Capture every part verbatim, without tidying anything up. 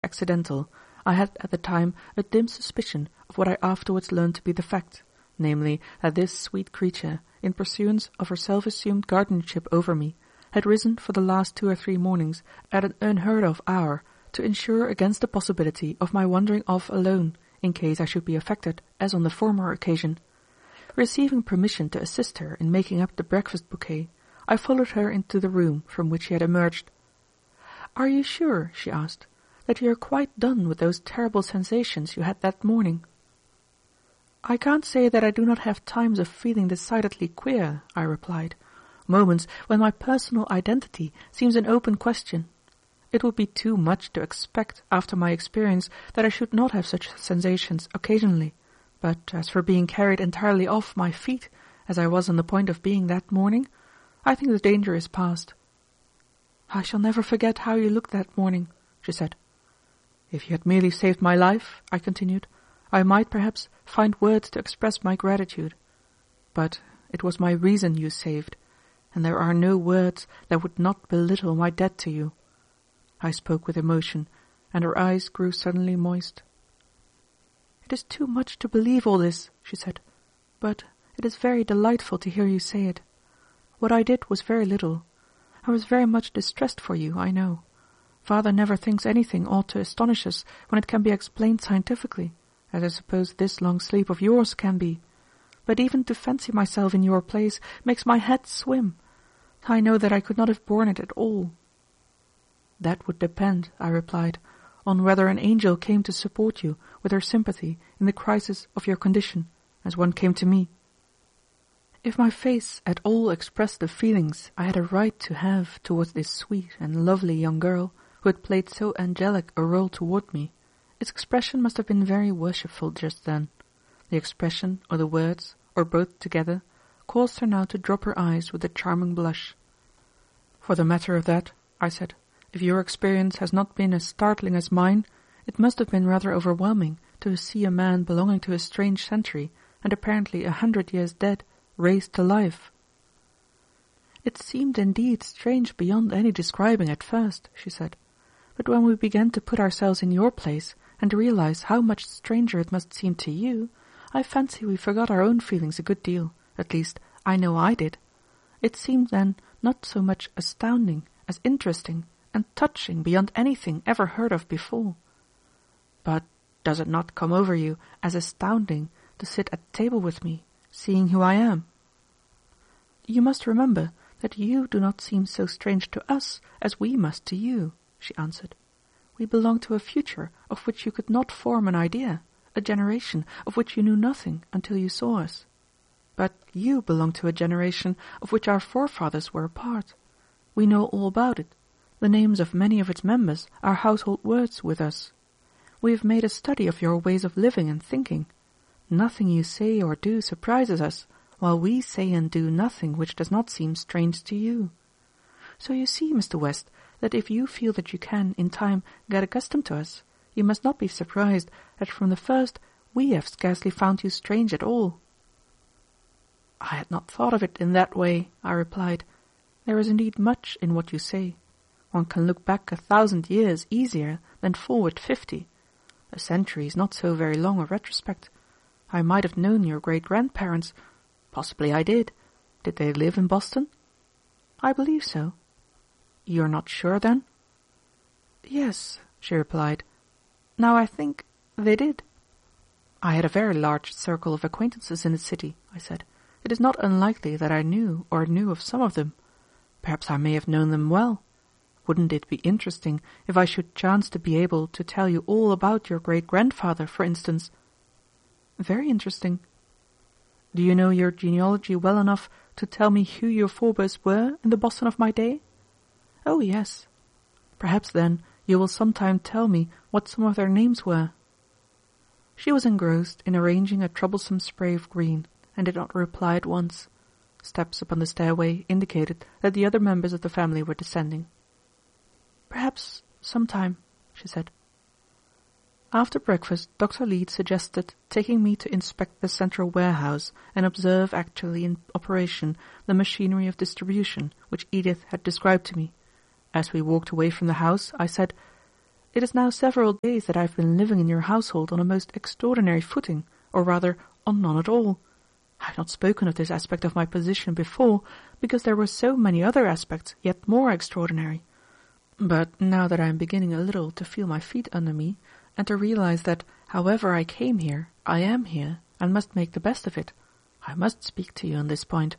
accidental, I had at the time a dim suspicion of what I afterwards learned to be the fact, namely that this sweet creature, in pursuance of her self-assumed guardianship over me, had risen for the last two or three mornings at an unheard-of hour to insure against the possibility of my wandering off alone in case I should be affected as on the former occasion. Receiving permission to assist her in making up the breakfast bouquet, I followed her into the room from which she had emerged. "Are you sure," she asked, "that you are quite done with those terrible sensations you had that morning?" "I can't say that I do not have times of feeling decidedly queer," I replied, "moments when my personal identity seems an open question. It would be too much to expect after my experience that I should not have such sensations occasionally, but as for being carried entirely off my feet, as I was on the point of being that morning, I think the danger is past." "I shall never forget how you looked that morning," she said. "If you had merely saved my life," I continued, "I might perhaps find words to express my gratitude. But it was my reason you saved, and there are no words that would not belittle my debt to you." I spoke with emotion, and her eyes grew suddenly moist. "It is too much to believe all this," she said, "but it is very delightful to hear you say it. What I did was very little. I was very much distressed for you, I know. Father never thinks anything ought to astonish us when it can be explained scientifically, as I suppose this long sleep of yours can be. But even to fancy myself in your place makes my head swim. I know that I could not have borne it at all." "That would depend," I replied, "on whether an angel came to support you with her sympathy in the crisis of your condition, as one came to me. If my face at all expressed the feelings I had a right to have towards this sweet and lovely young girl, who had played so angelic a role toward me, its expression must have been very worshipful just then. The expression or the words, or both together, caused her now to drop her eyes with a charming blush. For the matter of that, I said, if your experience has not been as startling as mine, it must have been rather overwhelming to see a man belonging to a strange century, and apparently a hundred years dead, raised to life." "It seemed indeed strange beyond any describing at first," she said, "but when we began to put ourselves in your place, and realize how much stranger it must seem to you, I fancy we forgot our own feelings a good deal, at least I know I did. It seemed then not so much astounding as interesting and touching beyond anything ever heard of before. But does it not come over you as astounding to sit at table with me, seeing who I am?" "You must remember that you do not seem so strange to us as we must to you," she answered. "We belong to a future of which you could not form an idea, a generation of which you knew nothing until you saw us. But you belong to a generation of which our forefathers were a part. We know all about it. The names of many of its members are household words with us. We have made a study of your ways of living and thinking. Nothing you say or do surprises us, while we say and do nothing which does not seem strange to you. So you see, Mister West, that if you feel that you can, in time, get accustomed to us, you must not be surprised that from the first we have scarcely found you strange at all." "I had not thought of it in that way," I replied. "There is indeed much in what you say. One can look back a thousand years easier than forward fifty. A century is not so very long a retrospect. I might have known your great-grandparents. Possibly I did. Did they live in Boston?" "I believe so." "You are not sure, then?" "Yes," she replied. "Now I think they did." "I had a very large circle of acquaintances in the city," I said. "It is not unlikely that I knew or knew of some of them. Perhaps I may have known them well. Wouldn't it be interesting if I should chance to be able to tell you all about your great-grandfather, for instance?" "Very interesting." "Do you know your genealogy well enough to tell me who your forebears were in the Boston of my day?" "Oh, yes." "Perhaps, then, you will sometime tell me what some of their names were." She was engrossed in arranging a troublesome spray of green, and did not reply at once. Steps upon the stairway indicated that the other members of the family were descending. "Perhaps sometime," she said. After breakfast, Doctor Leete suggested taking me to inspect the central warehouse and observe actually in operation the machinery of distribution which Edith had described to me. As we walked away from the house, I said, it is now several days that I have been living in your household on a most extraordinary footing, or rather on none at all. I have not spoken of this aspect of my position before, because there were so many other aspects yet more extraordinary. But now that I am beginning a little to feel my feet under me, and to realize that, however I came here, I am here, and must make the best of it, I must speak to you on this point.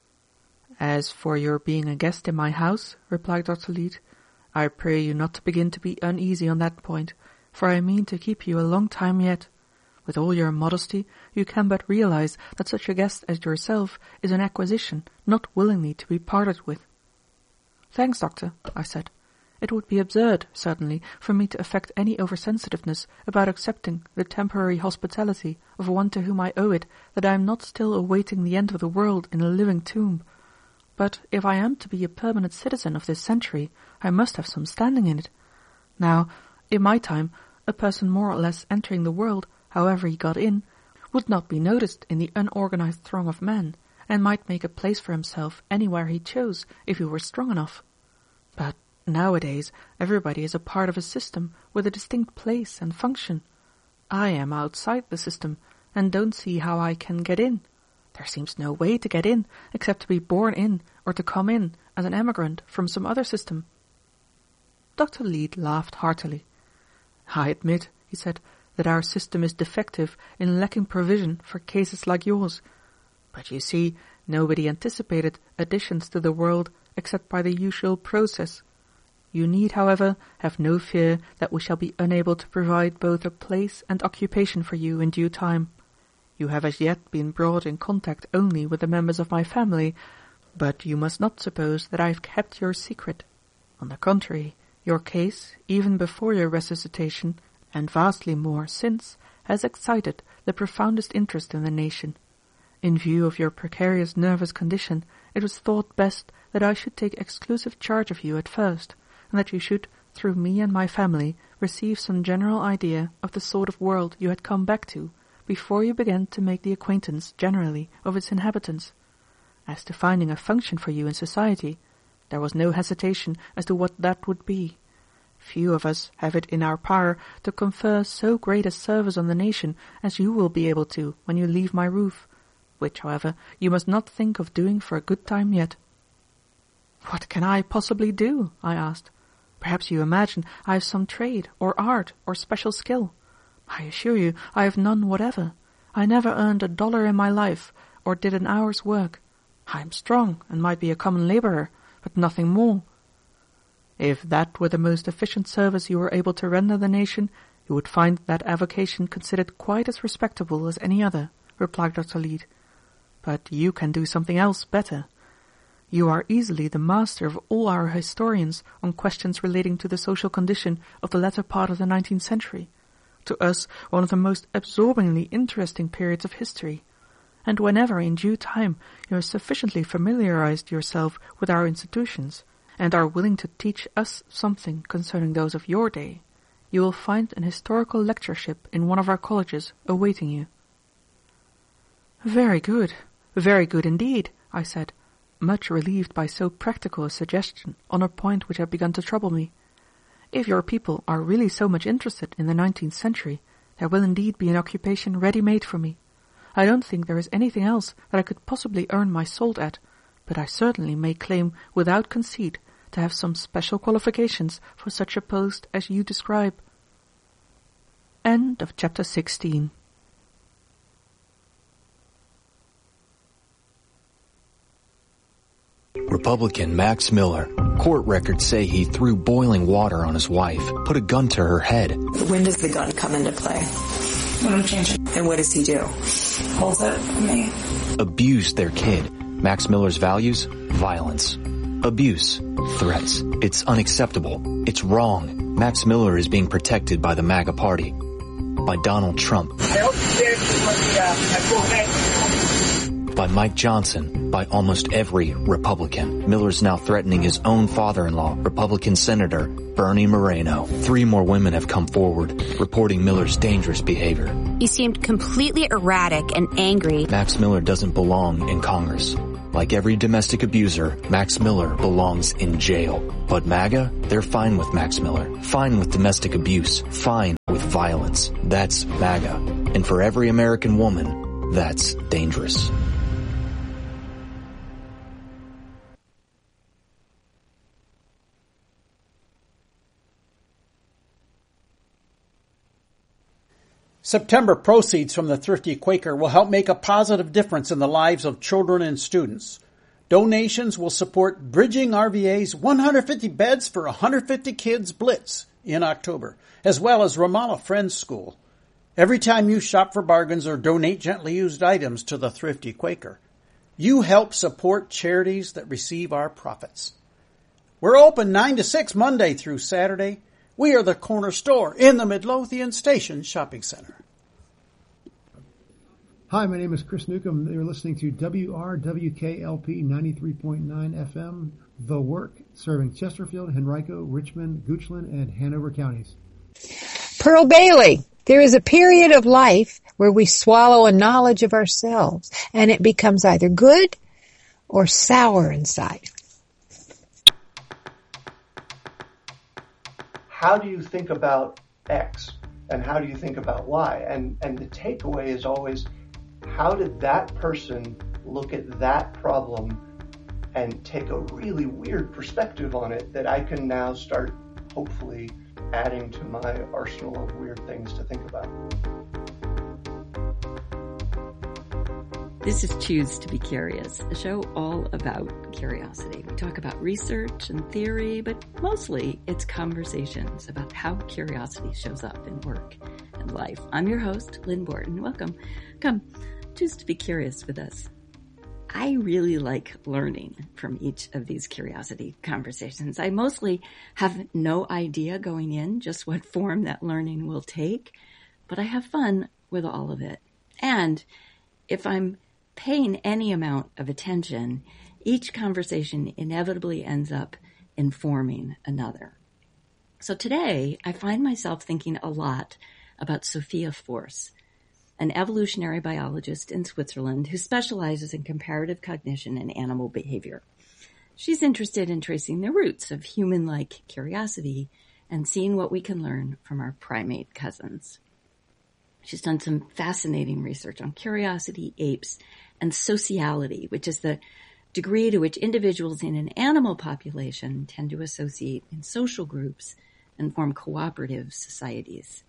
As for your being a guest in my house, replied Doctor Leete, I pray you not to begin to be uneasy on that point, for I mean to keep you a long time yet. With all your modesty, you can but realize that such a guest as yourself is an acquisition not willingly to be parted with. Thanks, Doctor, I said. It would be absurd, certainly, for me to affect any oversensitiveness about accepting the temporary hospitality of one to whom I owe it that I am not still awaiting the end of the world in a living tomb. But if I am to be a permanent citizen of this century, I must have some standing in it. Now, in my time, a person more or less entering the world, however he got in, would not be noticed in the unorganized throng of men, and might make a place for himself anywhere he chose if he were strong enough. But nowadays everybody is a part of a system with a distinct place and function. I am outside the system, and don't see how I can get in. There seems no way to get in, except to be born in, or to come in as an emigrant from some other system. Doctor Leete laughed heartily. I admit, he said, that our system is defective in lacking provision for cases like yours. But you see, nobody anticipated additions to the world except by the usual process. You need, however, have no fear that we shall be unable to provide both a place and occupation for you in due time. You have as yet been brought in contact only with the members of my family, but you must not suppose that I have kept your secret. On the contrary, your case, even before your resuscitation, and vastly more since, has excited the profoundest interest in the nation. In view of your precarious nervous condition, it was thought best that I should take exclusive charge of you at first, and that you should, through me and my family, receive some general idea of the sort of world you had come back to, before you began to make the acquaintance generally of its inhabitants. As to finding a function for you in society, there was no hesitation as to what that would be. Few of us have it in our power to confer so great a service on the nation as you will be able to when you leave my roof, which, however, you must not think of doing for a good time yet. What can I possibly do? I asked. Perhaps you imagine I have some trade, or art, or special skill. I assure you I have none whatever. I never earned a dollar in my life, or did an hour's work. I am strong, and might be a common labourer, but nothing more. If that were the most efficient service you were able to render the nation, you would find that avocation considered quite as respectable as any other, replied Doctor Leete. But you can do something else better. You are easily the master of all our historians on questions relating to the social condition of the latter part of the nineteenth century, to us one of the most absorbingly interesting periods of history. And whenever in due time you have sufficiently familiarized yourself with our institutions, and are willing to teach us something concerning those of your day, you will find an historical lectureship in one of our colleges awaiting you. Very good, very good indeed, I said, much relieved by so practical a suggestion on a point which had begun to trouble me. If your people are really so much interested in the nineteenth century, there will indeed be an occupation ready-made for me. I don't think there is anything else that I could possibly earn my salt at, but I certainly may claim without conceit to have some special qualifications for such a post as you describe. End of chapter sixteen. Republican Max Miller. Court records say he threw boiling water on his wife, put a gun to her head. When does the gun come into play? When I'm changing. And what does he do? Holds it for me. Abused their kid. Max Miller's values? Violence. Abuse. Threats. It's unacceptable. It's wrong. Max Miller is being protected by the MAGA party. By Donald Trump. By Mike Johnson, by almost every Republican. Miller's now threatening his own father-in-law, Republican Senator Bernie Moreno. Three more women have come forward, reporting Miller's dangerous behavior. He seemed completely erratic and angry. Max Miller doesn't belong in Congress. Like every domestic abuser, Max Miller belongs in jail. But MAGA, they're fine with Max Miller. Fine with domestic abuse. Fine with violence. That's MAGA. And for every American woman, that's dangerous. September proceeds from the Thrifty Quaker will help make a positive difference in the lives of children and students. Donations will support Bridging R V A's one hundred fifty beds for one hundred fifty kids Blitz in October, as well as Ramallah Friends School. Every time you shop for bargains or donate gently used items to the Thrifty Quaker, you help support charities that receive our profits. We're open nine to six Monday through Saturday. We are the corner store in the Midlothian Station Shopping Center. Hi, my name is Chris Newcomb. You're listening to W R W K L P ninety-three point nine F M, The Work, serving Chesterfield, Henrico, Richmond, Goochland, and Hanover counties. Pearl Bailey. There is a period of life where we swallow a knowledge of ourselves, and it becomes either good or sour inside. How do you think about X and how do you think about Y? And and the takeaway is always, how did that person look at that problem and take a really weird perspective on it that I can now start hopefully adding to my arsenal of weird things to think about. This is Choose to be Curious, a show all about curiosity. We talk about research and theory, but mostly it's conversations about how curiosity shows up in work and life. I'm your host, Lynn Borton. Welcome. Come, choose to be curious with us. I really like learning from each of these curiosity conversations. I mostly have no idea going in just what form that learning will take, but I have fun with all of it. And if I'm paying any amount of attention, each conversation inevitably ends up informing another. So today, I find myself thinking a lot about Sophia Force, an evolutionary biologist in Switzerland who specializes in comparative cognition and animal behavior. She's interested in tracing the roots of human-like curiosity and seeing what we can learn from our primate cousins. She's done some fascinating research on curiosity, apes, and sociality, which is the degree to which individuals in an animal population tend to associate in social groups and form cooperative societies.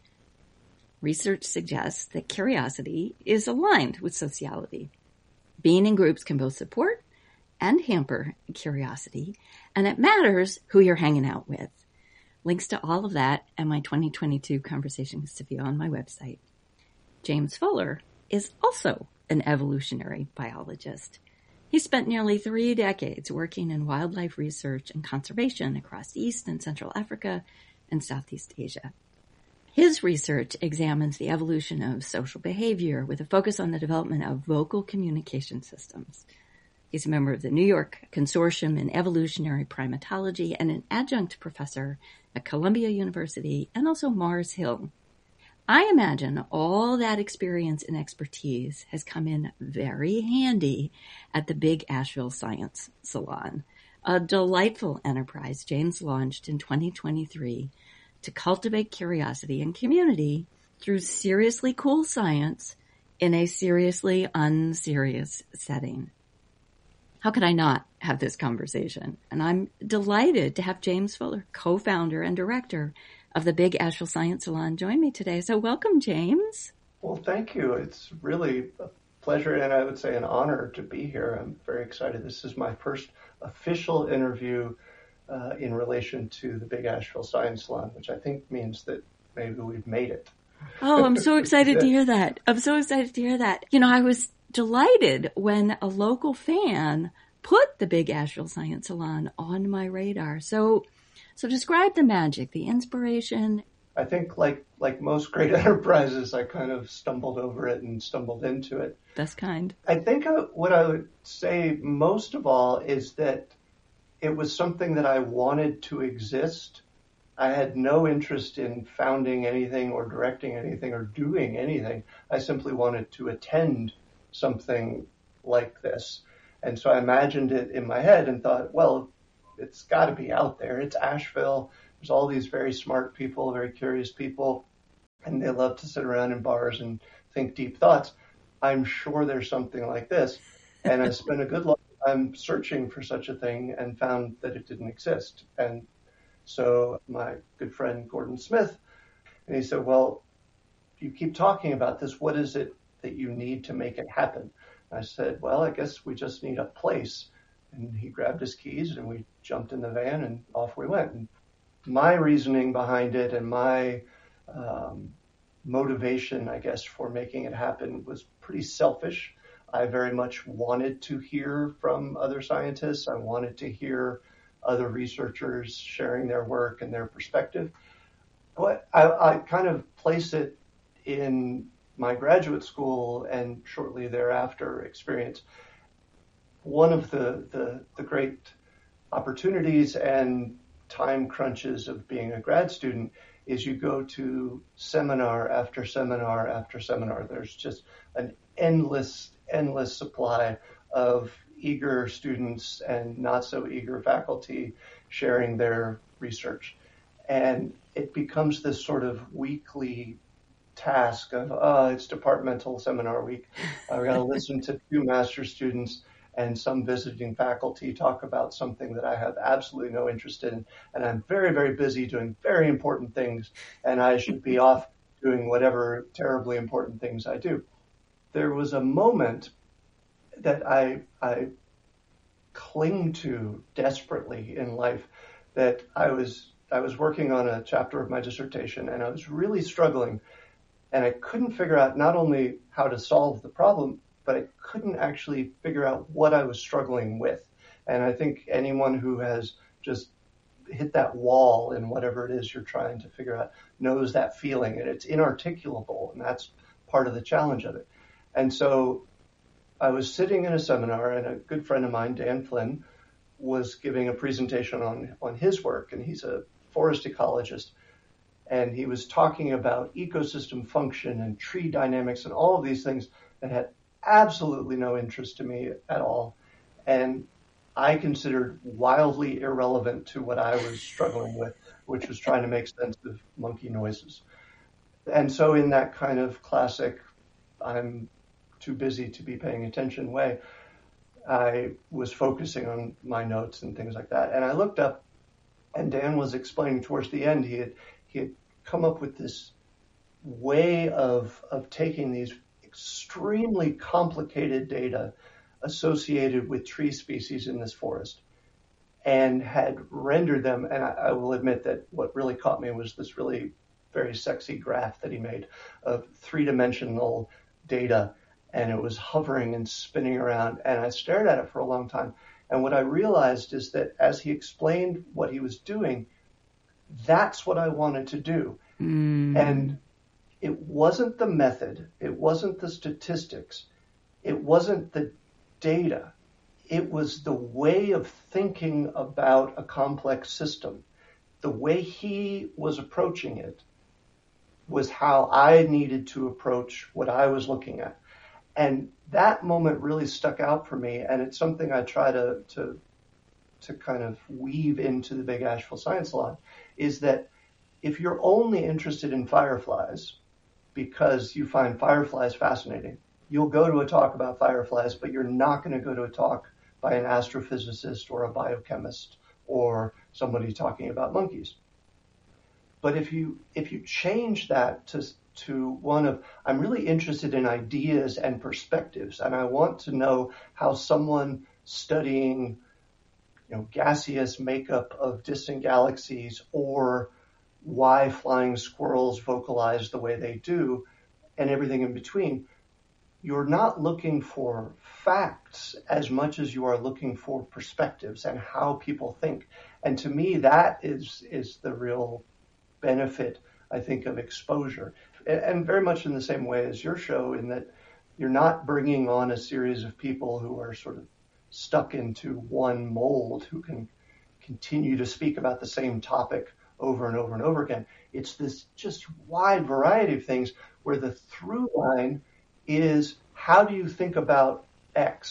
Research suggests that curiosity is aligned with sociality. Being in groups can both support and hamper curiosity, and it matters who you're hanging out with. Links to all of that and my twenty twenty-two conversation with Sophia on my website. James Fuller is also an evolutionary biologist. He spent nearly three decades working in wildlife research and conservation across East and Central Africa and Southeast Asia. His research examines the evolution of social behavior with a focus on the development of vocal communication systems. He's a member of the New York Consortium in Evolutionary Primatology and an adjunct professor at Columbia University and also Mars Hill. I imagine all that experience and expertise has come in very handy at the Big Asheville Science Salon, a delightful enterprise James launched in twenty twenty-three to cultivate curiosity and community through seriously cool science in a seriously unserious setting. How could I not have this conversation? And I'm delighted to have James Fuller, co-founder and director of the Big Asheville Science Salon, join me today. So welcome, James. Well, thank you. It's really a pleasure and I would say an honor to be here. I'm very excited. This is my first official interview uh, in relation to the Big Asheville Science Salon, which I think means that maybe we've made it. Oh, I'm so excited to hear that. I'm so excited to hear that. You know, I was delighted when a local fan put the Big Asheville Science Salon on my radar. So So describe the magic, the inspiration. I think like like most great enterprises, I kind of stumbled over it and stumbled into it. That's kind. I think I, what I would say most of all is that it was something that I wanted to exist. I had no interest in founding anything or directing anything or doing anything. I simply wanted to attend something like this. And so I imagined it in my head and thought, well, it's got to be out there. It's Asheville. There's all these very smart people, very curious people, and they love to sit around in bars and think deep thoughts. I'm sure there's something like this. And I spent a good long time searching for such a thing and found that it didn't exist. And so my good friend Gordon Smith, and he said, well, you keep talking about this. What is it that you need to make it happen? I said, well, I guess we just need a place. And he grabbed his keys and we jumped in the van and off we went. And my reasoning behind it and my um, motivation, I guess, for making it happen was pretty selfish. I very much wanted to hear from other scientists. I wanted to hear other researchers sharing their work and their perspective. But I, I kind of place it in my graduate school and shortly thereafter experience. One of the, the, the great opportunities and time crunches of being a grad student is you go to seminar after seminar after seminar. There's just an endless, endless supply of eager students and not so eager faculty sharing their research. And it becomes this sort of weekly task of, oh, it's departmental seminar week. I've got to listen to two master's students and some visiting faculty talk about something that I have absolutely no interest in. And I'm very, very busy doing very important things, and I should be off doing whatever terribly important things I do. There was a moment that I, I cling to desperately in life that I was, I was working on a chapter of my dissertation, and I was really struggling. And I couldn't figure out not only how to solve the problem, but I couldn't actually figure out what I was struggling with. And I think anyone who has just hit that wall in whatever it is you're trying to figure out knows that feeling, and it's inarticulable, and that's part of the challenge of it. And so I was sitting in a seminar, and a good friend of mine, Dan Flynn, was giving a presentation on, on his work, and he's a forest ecologist. And he was talking about ecosystem function and tree dynamics and all of these things that had absolutely no interest to me at all. And I considered wildly irrelevant to what I was struggling with, which was trying to make sense of monkey noises. And so in that kind of classic, I'm too busy to be paying attention way, I was focusing on my notes and things like that. And I looked up, and Dan was explaining towards the end, he had he had come up with this way of of taking these extremely complicated data associated with tree species in this forest and had rendered them. And I, I will admit that what really caught me was this really very sexy graph that he made of three-dimensional data, and it was hovering and spinning around, and I stared at it for a long time. And what I realized is that as he explained what he was doing, that's what I wanted to do. Mm. And it wasn't the method. It wasn't the statistics. It wasn't the data. It was the way of thinking about a complex system. The way he was approaching it was how I needed to approach what I was looking at. And that moment really stuck out for me. And it's something I try to, to, to kind of weave into the Big Asheville Science Lodge, is that if you're only interested in fireflies because you find fireflies fascinating, you'll go to a talk about fireflies, but you're not going to go to a talk by an astrophysicist or a biochemist or somebody talking about monkeys. But if you if you change that to to one of, I'm really interested in ideas and perspectives, and I want to know how someone studying, you know, gaseous makeup of distant galaxies, or why flying squirrels vocalize the way they do, and everything in between, you're not looking for facts as much as you are looking for perspectives and how people think. And to me, that is is the real benefit, I think, of exposure. And very much in the same way as your show, in that you're not bringing on a series of people who are sort of stuck into one mold who can continue to speak about the same topic over and over and over again. It's this just wide variety of things where the through line is, how do you think about X?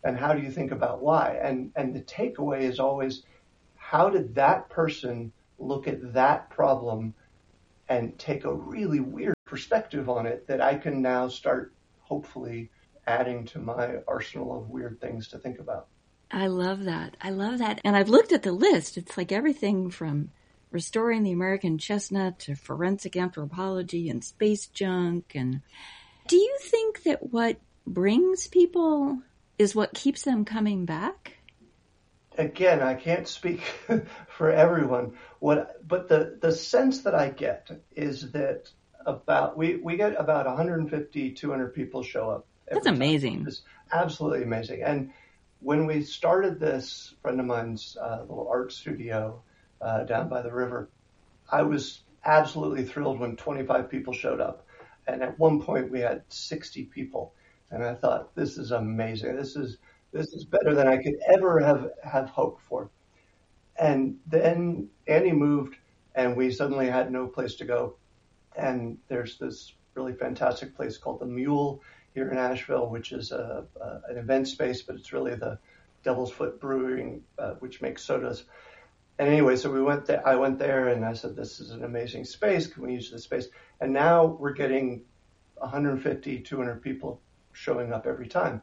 and how do you think about why? And and the takeaway is always, how did that person look at that problem and take a really weird perspective on it that I can now start hopefully adding to my arsenal of weird things to think about. I love that. I love that. And I've looked at the list. It's like everything from restoring the American chestnut to forensic anthropology and space junk. And do you think that what brings people is what keeps them coming back? Again, I can't speak for everyone. What, but the, the sense that I get is that about we, we get about one hundred fifty, two hundred people show up. That's amazing. It's absolutely amazing. And when we started this, a friend of mine's uh, little art studio uh, down by the river, I was absolutely thrilled when twenty-five people showed up. And at one point we had sixty people. And I thought, this is amazing. This is this is better than I could ever have, have hoped for. And then Annie moved and we suddenly had no place to go. And there's this really fantastic place called The Mule here in Asheville, which is a, a, an event space, but it's really the Devil's Foot Brewing, uh, which makes sodas. And anyway, so we went there, I went there and I said, this is an amazing space. Can we use this space? And now we're getting one hundred fifty, two hundred people showing up every time.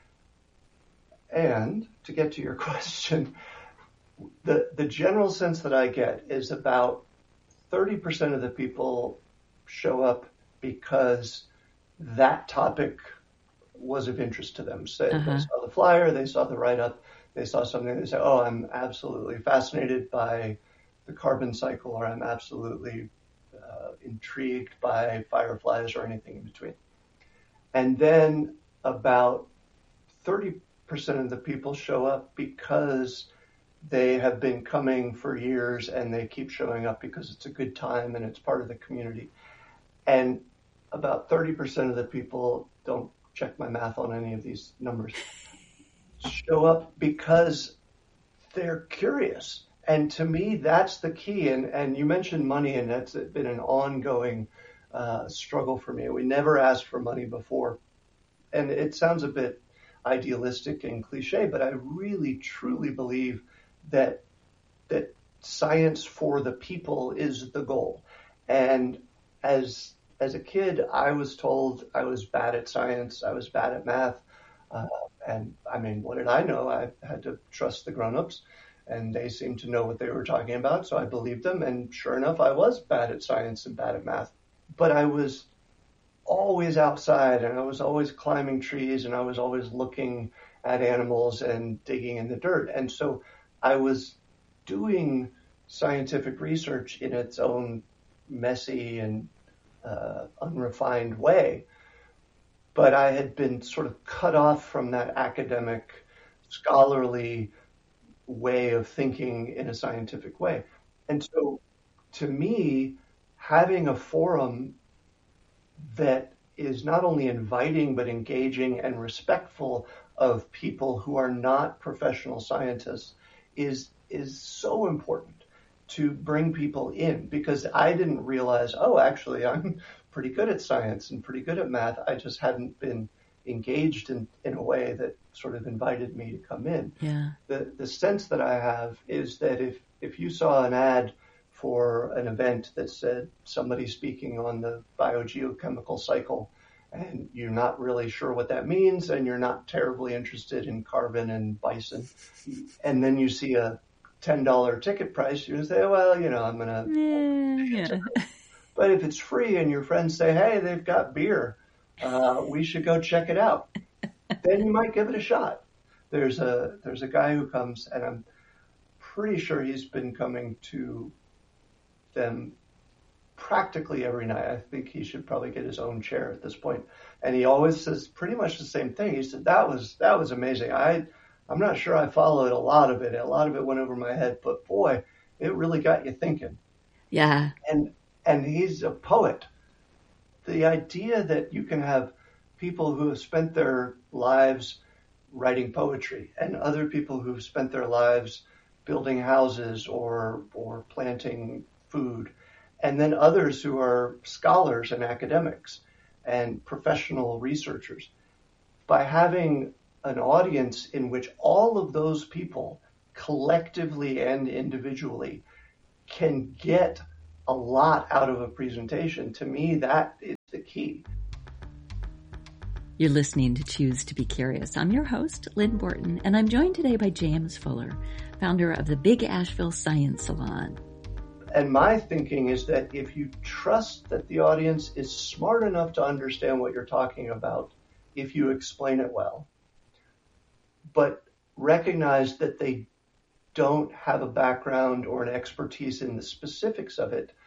And to get to your question, the, the general sense that I get is about thirty percent of the people show up because that topic was of interest to them. So uh-huh. They saw the flyer, they saw the write-up, they saw something, they say, oh, I'm absolutely fascinated by the carbon cycle, or I'm absolutely uh, intrigued by fireflies, or anything in between. And then about thirty percent of the people show up because they have been coming for years and they keep showing up because it's a good time and it's part of the community. And about thirty percent of the people, don't check my math on any of these numbers, show up because they're curious. And to me, that's the key. And, and you mentioned money, and that's been an ongoing uh, struggle for me. We never asked for money before. And it sounds a bit idealistic and cliche, but I really, truly believe that that science for the people is the goal. And as as a kid, I was told I was bad at science, I was bad at math, uh, and I mean, what did I know? I had to trust the grown-ups, and they seemed to know what they were talking about, so I believed them, and sure enough, I was bad at science and bad at math. But I was always outside, and I was always climbing trees, and I was always looking at animals and digging in the dirt. And so I was doing scientific research in its own messy and uh, unrefined way, but I had been sort of cut off from that academic, scholarly way of thinking in a scientific way. And so to me, having a forum that is not only inviting but engaging and respectful of people who are not professional scientists is is so important to bring people in, because I didn't realize, oh, actually, I'm pretty good at science and pretty good at math. I just hadn't been engaged in, in a way that sort of invited me to come in. Yeah. The the sense that I have is that if, if you saw an ad for an event that said somebody speaking on the biogeochemical cycle, and you're not really sure what that means, and you're not terribly interested in carbon and bison, and then you see a ten dollars ticket price, you say, well, you know, I'm going to... Yeah. But if it's free and your friends say, hey, they've got beer, uh, we should go check it out, then you might give it a shot. There's a there's a guy who comes, and I'm pretty sure he's been coming to them practically every night. I think he should probably get his own chair at this point. And he always says pretty much the same thing. He said, that was that was amazing. I, I'm not sure I followed a lot of it. A lot of it went over my head, but boy, it really got you thinking. Yeah. And and he's a poet. The idea that you can have people who have spent their lives writing poetry and other people who've spent their lives building houses or or planting food, and then others who are scholars and academics and professional researchers. By having an audience in which all of those people, collectively and individually, can get a lot out of a presentation, to me, that is the key. You're listening to Choose to Be Curious. I'm your host, Lynn Borton, and I'm joined today by James Fuller, founder of the Big Asheville Science Salon. And my thinking is that if you trust that the audience is smart enough to understand what you're talking about, if you explain it well, but recognize that they don't have a background or an expertise in the specifics of it,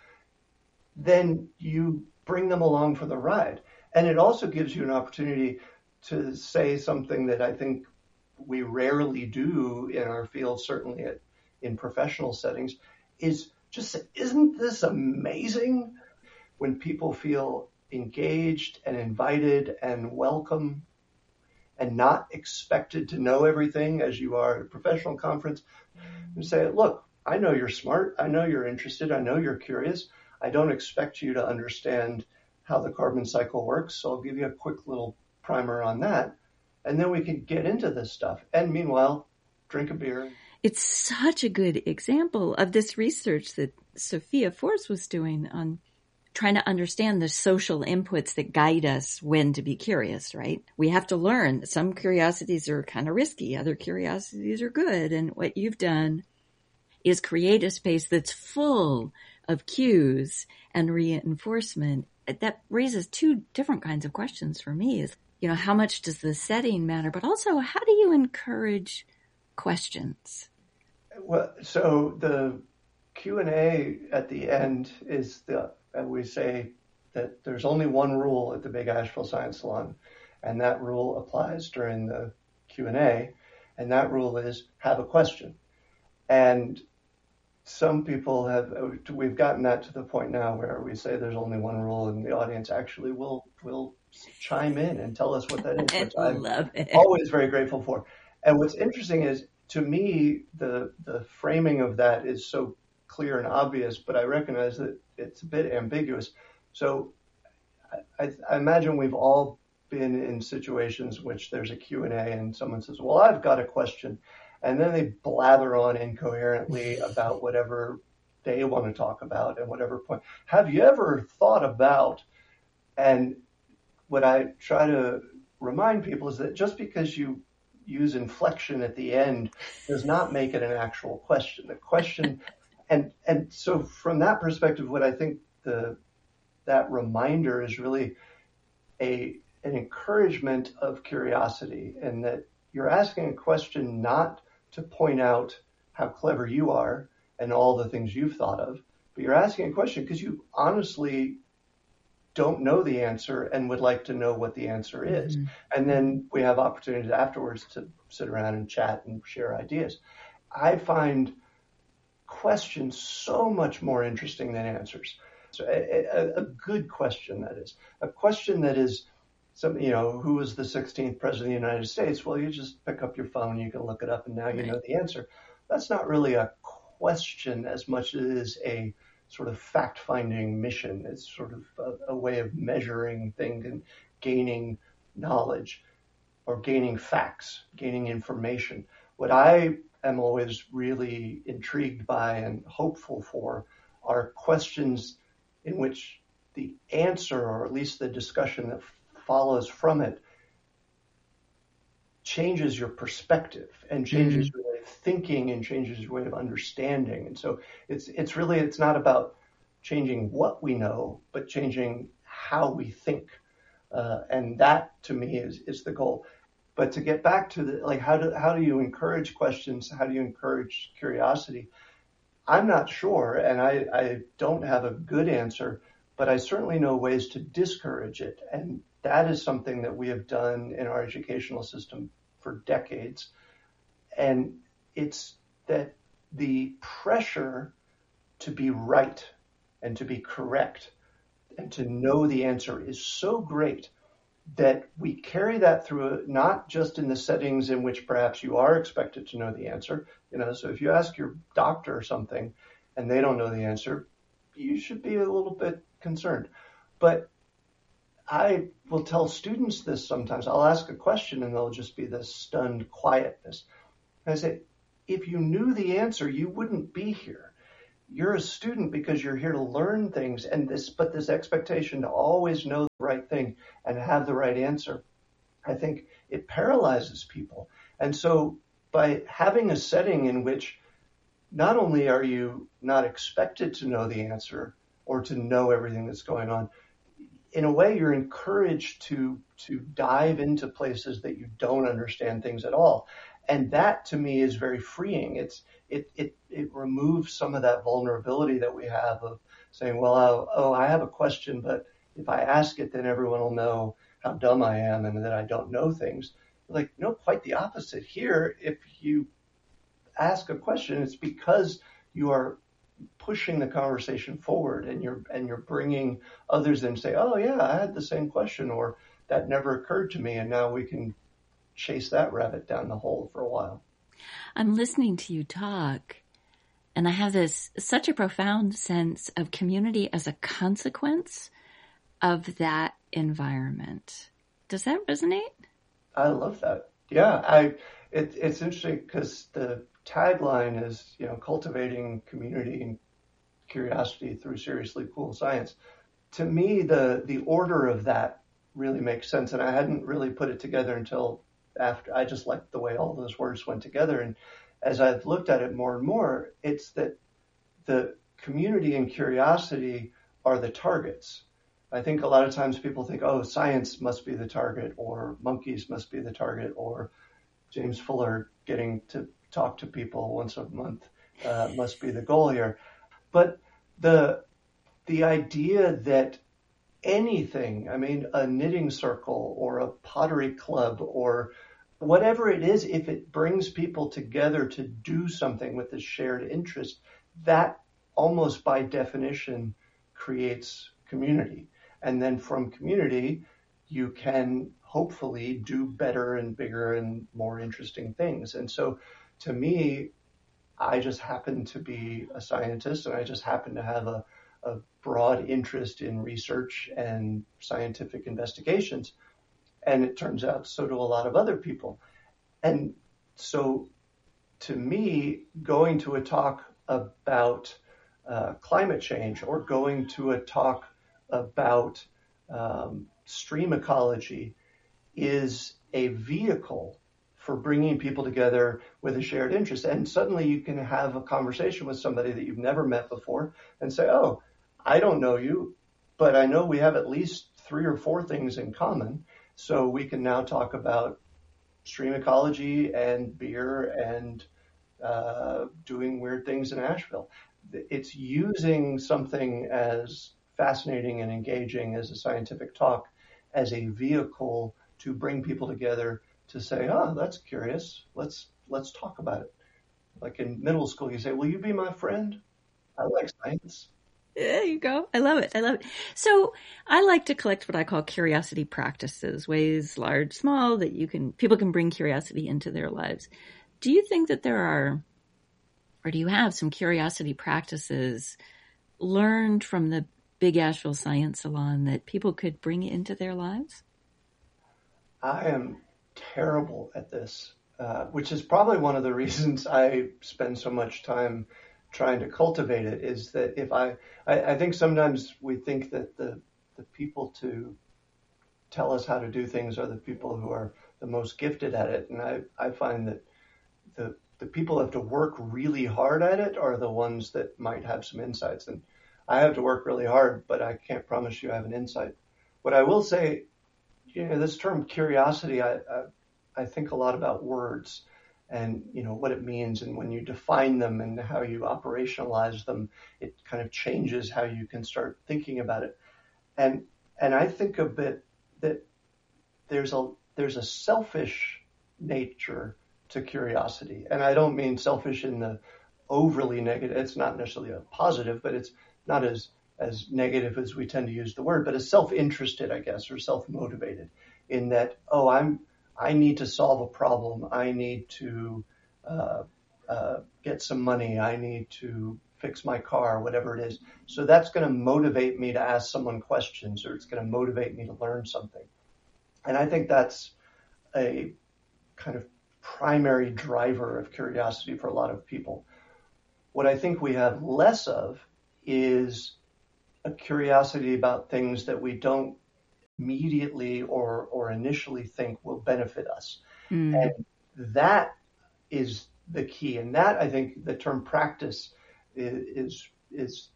then you bring them along for the ride. And it also gives you an opportunity to say something that I think we rarely do in our field, certainly at, in professional settings, is just say, isn't this amazing? When people feel engaged and invited and welcome and not expected to know everything as you are at a professional conference, and say, look, I know you're smart. I know you're interested. I know you're curious. I don't expect you to understand how the carbon cycle works. So I'll give you a quick little primer on that. And then we can get into this stuff. And meanwhile, drink a beer. It's such a good example of this research that Sophia Force was doing on trying to understand the social inputs that guide us when to be curious, right? We have to learn. Some curiosities are kind of risky. Other curiosities are good. And what you've done is create a space that's full of cues and reinforcement. That raises two different kinds of questions for me. Is, you know, how much does the setting matter? But also, how do you encourage questions? Well, so the Q and A at the end is the, we say that there's only one rule at the Big Asheville Science Salon, and that rule applies during the Q and A, and that rule is have a question. And some people have, we've gotten that to the point now where we say there's only one rule, and the audience actually will will chime in and tell us what that is, which I I'm love it. always very grateful for. And what's interesting is, to me, the the framing of that is so clear and obvious, but I recognize that it's a bit ambiguous. So I, I imagine we've all been in situations in which there's a Q and A and someone says, well, I've got a question. And then they blather on incoherently about whatever they want to talk about and whatever point. Have you ever thought about, and what I try to remind people is that just because you use inflection at the end does not make it an actual question. The question, and and so from that perspective, what I think the that reminder is really a an encouragement of curiosity, and that you're asking a question not to point out how clever you are and all the things you've thought of, but you're asking a question because you honestly don't know the answer and would like to know what the answer is. Mm-hmm. And then we have opportunities afterwards to sit around and chat and share ideas. I find questions so much more interesting than answers. So a, a, a good question, that is. A question that is something, you know, who was the sixteenth president of the United States? Well, you just pick up your phone, you can look it up, and now you know the answer. That's not really a question as much as it is a sort of fact-finding mission. It's sort of a, a way of measuring things and gaining knowledge or gaining facts, gaining information. What I am always really intrigued by and hopeful for are questions in which the answer, or at least the discussion that follows from it, changes your perspective and changes mm-hmm. your way of thinking and changes your way of understanding. And so it's it's really, it's not about changing what we know, but changing how we think. Uh, and that, to me, is is the goal. But to get back to the, like, how do how do you encourage questions? How do you encourage curiosity? I'm not sure, and I, I don't have a good answer, but I certainly know ways to discourage it. And that is something that we have done in our educational system for decades. And it's that the pressure to be right and to be correct and to know the answer is so great that we carry that through, not just in the settings in which perhaps you are expected to know the answer. You know, so if you ask your doctor or something and they don't know the answer, you should be a little bit concerned. But I will tell students this sometimes. I'll ask a question and there'll just be this stunned quietness. And I say, if you knew the answer, you wouldn't be here. You're a student because you're here to learn things, and this, but this expectation to always know the right thing and have the right answer, I think it paralyzes people. And so by having a setting in which not only are you not expected to know the answer or to know everything that's going on, in a way you're encouraged to to dive into places that you don't understand things at all. And that to me is very freeing. It's it it it removes some of that vulnerability that we have of saying, well, oh, oh I have a question, but if I ask it, then everyone will know how dumb I am and that I don't know things. Like, no, quite the opposite. Here, if you ask a question, it's because you are pushing the conversation forward and you're and you're bringing others in and say, oh yeah, I had the same question, or that never occurred to me, and now we can chase that rabbit down the hole for a while. I'm listening to you talk, and I have this such a profound sense of community as a consequence of that environment. Does that resonate? I love that. Yeah, I. It, it's interesting because the tagline is, you know, cultivating community and curiosity through seriously cool science. To me, the the order of that really makes sense, and I hadn't really put it together until after. I just liked the way all those words went together, and as I've looked at it more and more, it's that the community and curiosity are the targets. I think a lot of times people think, oh, science must be the target, or monkeys must be the target, or James Fuller getting to talk to people once a month uh, must be the goal here. But the the idea that anything, I mean, a knitting circle or a pottery club or whatever it is, if it brings people together to do something with this shared interest, that almost by definition creates community. And then from community, you can hopefully do better and bigger and more interesting things. And so to me, I just happen to be a scientist, and I just happen to have a, a broad interest in research and scientific investigations. And it turns out so do a lot of other people. And so to me, going to a talk about uh, climate change, or going to a talk about um, stream ecology, is a vehicle for bringing people together with a shared interest. And suddenly you can have a conversation with somebody that you've never met before and say, oh, I don't know you, but I know we have at least three or four things in common. So we can now talk about stream ecology and beer and uh, doing weird things in Asheville. It's using something as fascinating and engaging as a scientific talk as a vehicle to bring people together to say, oh, that's curious. Let's let's talk about it. Like in middle school, you say, will you be my friend? I like science. There you go. I love it. I love it. So I like to collect what I call curiosity practices, ways large, small, that you can, people can bring curiosity into their lives. Do you think that there are, or do you have some curiosity practices learned from the Big Asheville Science Salon that people could bring into their lives? I am terrible at this, uh, which is probably one of the reasons I spend so much time trying to cultivate it, is that if I, I, I think sometimes we think that the, the people to tell us how to do things are the people who are the most gifted at it. And I, I find that the, the people who have to work really hard at it are the ones that might have some insights. And I have to work really hard, but I can't promise you I have an insight. What I will say, you know, this term curiosity, I, I, I think a lot about words and, you know, what it means. And when you define them and how you operationalize them, it kind of changes how you can start thinking about it. And, and I think a bit that there's a, there's a selfish nature to curiosity. And I don't mean selfish in the overly negative. It's not necessarily a positive, but it's not as as negative as we tend to use the word, but as self-interested, I guess, or self-motivated, in that, oh, I'm, I need to solve a problem. I need to uh, uh, get some money. I need to fix my car, whatever it is. So that's going to motivate me to ask someone questions, or it's going to motivate me to learn something. And I think that's a kind of primary driver of curiosity for a lot of people. What I think we have less of is a curiosity about things that we don't immediately or, or initially think will benefit us. Mm. And that is the key. And that, I think, the term practice is, is, is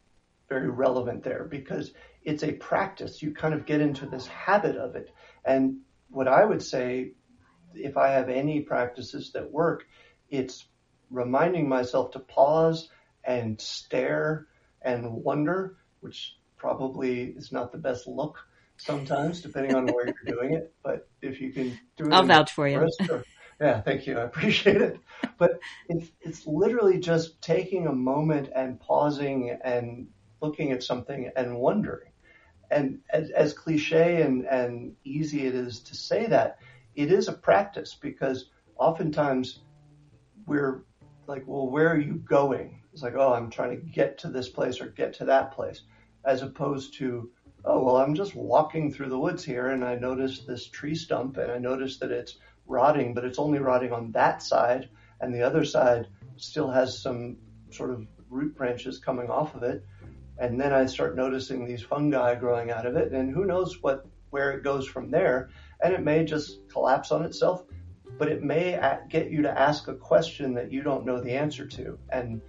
very relevant there, because it's a practice. You kind of get into this habit of it. And what I would say, if I have any practices that work, it's reminding myself to pause and stare and wonder, which probably is not the best look sometimes, depending on where you're doing it. But if you can do it, I'll vouch for you. Or, yeah, thank you. I appreciate it. But it's, it's literally just taking a moment and pausing and looking at something and wondering. And as, as cliche and, and easy it is to say that, it is a practice, because oftentimes we're like, well, where are you going? It's like, oh, I'm trying to get to this place or get to that place, as opposed to, oh, well, I'm just walking through the woods here and I noticed this tree stump and I noticed that it's rotting, but it's only rotting on that side, and the other side still has some sort of root branches coming off of it. And then I start noticing these fungi growing out of it, and who knows what where it goes from there. And it may just collapse on itself, but it may get you to ask a question that you don't know the answer to. And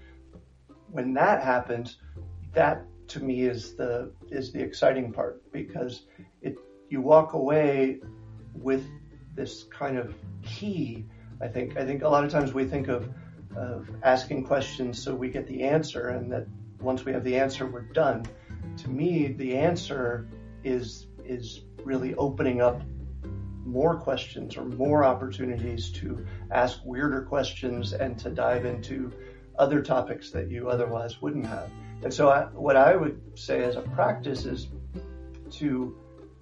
when that happens, that to me is the is the exciting part, because it you walk away with this kind of key. I think I think a lot of times we think of of asking questions so we get the answer, and that once we have the answer, we're done. To me, the answer is is really opening up more questions or more opportunities to ask weirder questions and to dive into other topics that you otherwise wouldn't have. And so I, what I would say as a practice is to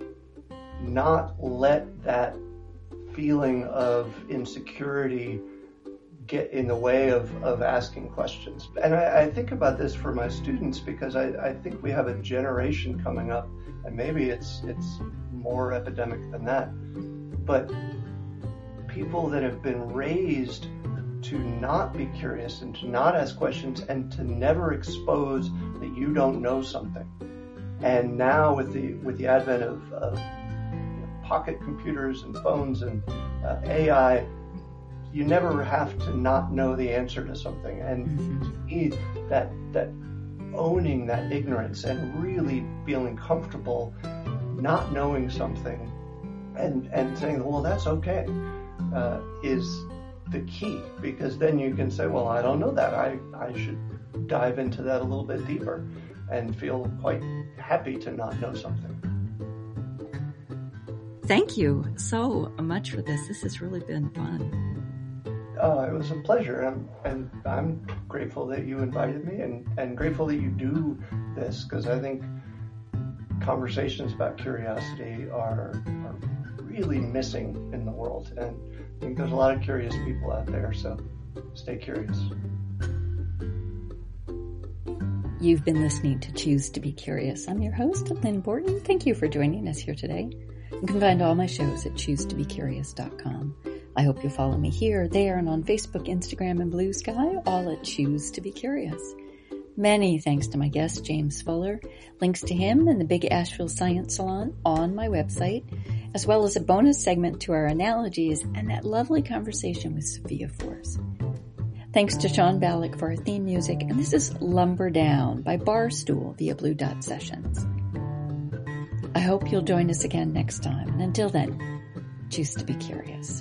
not let that feeling of insecurity get in the way of, of asking questions. And I, I think about this for my students, because I, I think we have a generation coming up, and maybe it's it's more epidemic than that, but people that have been raised to not be curious and to not ask questions and to never expose that you don't know something. And now with the with the advent of, of you know, pocket computers and phones and uh, A I, you never have to not know the answer to something. And to me, that that owning that ignorance and really feeling comfortable not knowing something and and saying, well, that's okay, uh, is the key. Because then you can say, well, I don't know that. I, I should dive into that a little bit deeper and feel quite happy to not know something. Thank you so much for this. This has really been fun. Oh, it was a pleasure. And, and I'm grateful that you invited me, and, and grateful that you do this, because I think conversations about curiosity are, are really missing in the world. And I think there's a lot of curious people out there, so stay curious. You've been listening to Choose to Be Curious. I'm your host, Lynn Borton. Thank you for joining us here today. You can find all my shows at choose to be curious dot com. I hope you'll follow me here, there, and on Facebook, Instagram, and Blue Sky, all at Choose to Be Curious. Many thanks to my guest, James Fuller. Links to him and the Big Asheville Science Salon on my website, as well as a bonus segment to our analogies and that lovely conversation with Sophia Force. Thanks to Sean Ballack for our theme music, and this is Lumber Down by Barstool via Blue Dot Sessions. I hope you'll join us again next time, and until then, choose to be curious.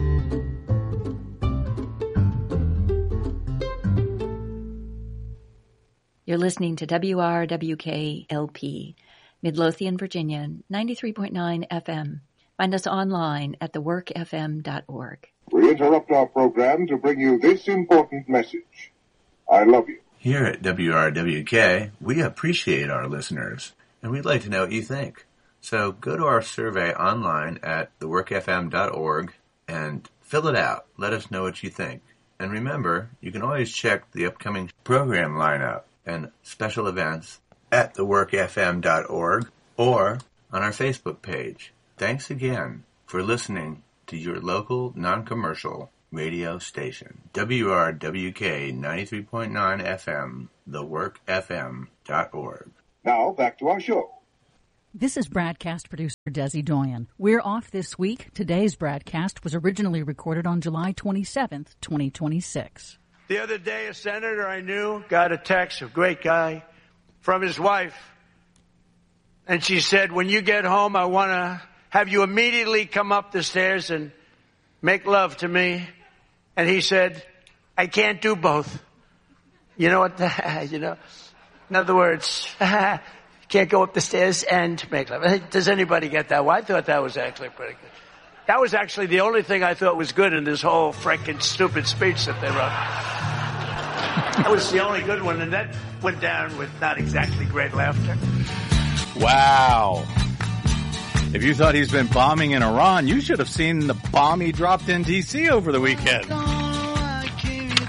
You're listening to W R W K L P, Midlothian, Virginia, ninety-three point nine F M. Find us online at the work f m dot org. We interrupt our program to bring you this important message. I love you. Here at W R W K, we appreciate our listeners, and we'd like to know what you think. So go to our survey online at the work f m dot org and fill it out. Let us know what you think. And remember, you can always check the upcoming program lineup and special events at the work f m dot org or on our Facebook page. Thanks again for listening to your local non-commercial radio station, W R W K ninety-three point nine F M, the work f m dot org. Now, back to our show. This is broadcast producer Desi Doyen. We're off this week. Today's broadcast was originally recorded on July twenty-seventh, twenty twenty-six. The other day, a senator I knew got a text, a great guy, from his wife. And she said, when you get home, I want to have you immediately come up the stairs and make love to me. And he said, I can't do both. You know what? The, you know, in other words, can't go up the stairs and make love. Does anybody get that? Well, I thought that was actually pretty good. That was actually the only thing I thought was good in this whole freaking stupid speech that they wrote. That was the only good one, and that went down with not exactly great laughter. Wow. If you thought he's been bombing in Iran, you should have seen the bomb he dropped in D C over the weekend. That's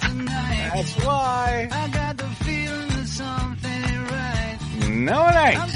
why. I got the feeling that something ain't right. No, it ain't.